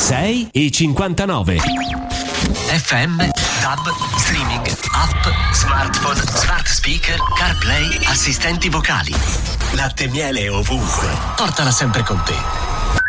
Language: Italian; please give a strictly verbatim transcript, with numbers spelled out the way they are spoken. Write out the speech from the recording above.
sei e cinquantanove. F M, DAB, streaming, app, smartphone, smart speaker, CarPlay, assistenti vocali. Latte e miele ovunque. Portala sempre con te.